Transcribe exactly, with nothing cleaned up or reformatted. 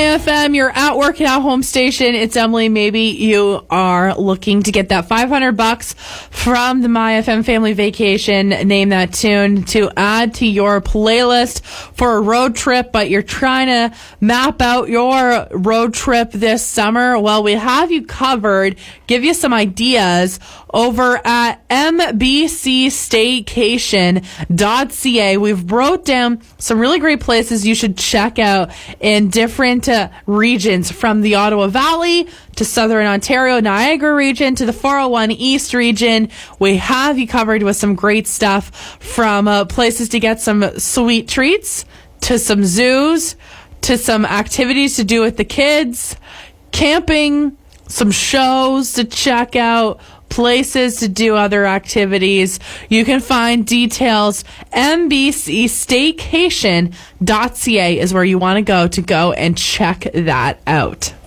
F M. You're at work at home station. It's Emily. Maybe you are looking to get that five hundred bucks from the My F M family vacation. Name that tune to add to your playlist for a road trip, but you're trying to map out your road trip this summer. Well, we have you covered. Give you some ideas over at m b c staycation dot c a. We've wrote down some really great places you should check out in different uh, regions, from the Ottawa Valley to Southern Ontario, Niagara region to the four oh one East region. We have you covered with some great stuff, from uh, places to get some sweet treats to some zoos to some activities to do with the kids, camping, some shows to check out, places to do other activities. You can find details. m b c staycation dot c a is where you want to go to go and check that out.